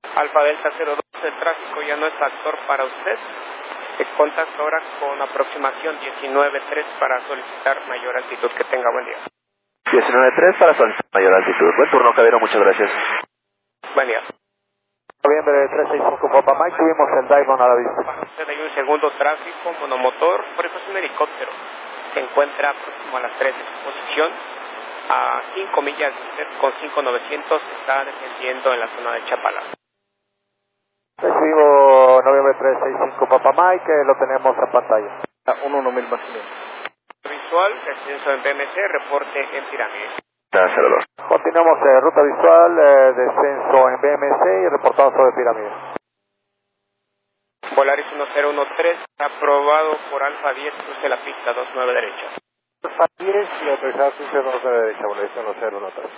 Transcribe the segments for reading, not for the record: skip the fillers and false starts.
Alfa Delta 02, el tráfico ya no es factor para usted. Contacto ahora con aproximación 19.3 para solicitar mayor altitud. Que tenga buen día. 19.3 para solicitar mayor altitud. Buen turno, caballero, muchas gracias. Buen día. Noviembre 365 Papa Mike, tuvimos el Diamond a la vista. Para usted hay un segundo tráfico, monomotor, por eso es un helicóptero. Se encuentra próximo a las 3 de su posición. A 5 millas de usted con 5900 está descendiendo en la zona de Chapala. Recibo noviembre 365 Papa Mike, lo tenemos a pantalla. A 1000 más o menos. Visual, descenso en BMC, reporte en pirámide. 02. Continuamos ruta visual, descenso en BMC y reportado sobre pirámide. Volaris 1013, aprobado por Alfa 10, cruce la pista 29 derecha. Alfa 10 y autorizado cruce 29 derecha, Volaris 1013.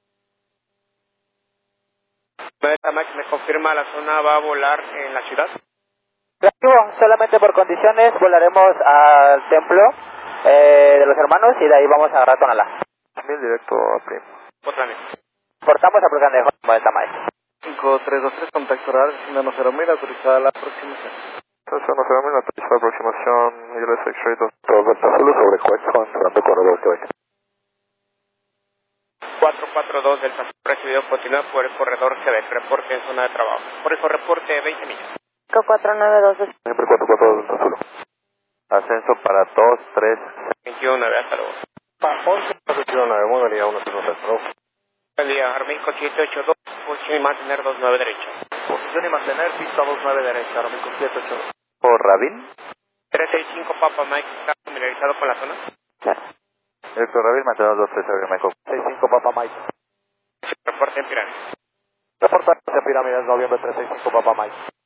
Max, ¿me confirma la zona va a volar en la ciudad? Solamente por condiciones volaremos al templo de los hermanos y de ahí vamos a agarrar Tonalá. 1000 directo a Prim. Otra vez. Portamos a Procande de 90 miles. 5323, contacto radar, 0 autorizada la aproximación. 0 autorizada aproximación, US X-Ray 2 Delta Zulu sobre Quexon, cerrando corredor que vaya. 442 del pasaje recibido continúa por el corredor Quebec, reporte en zona de trabajo. Por eso reporte 20 millas. 492. Siempre 442 Delta Zulu. Ascenso para 2, 3, 21, hasta luego. 11, 29, muy bien, 1, 3, Buen día, Armico 782, posición y mantener 29 derecha. Posición y mantener, pista 29 derecha, Armico 782. ¿Por Rabin? 365 Papa Mike, ¿está familiarizado con la zona? Claro. Director Rabin, mantenemos 2, 3, Michael. 65 Papa Mike. Reporte en pirámide. Reportaje de pirámides, noviembre 365 Papa Mike.